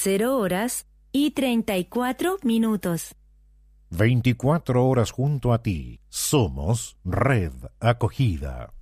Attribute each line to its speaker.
Speaker 1: 0:34.
Speaker 2: 24 horas junto a ti. Somos Red Acogida.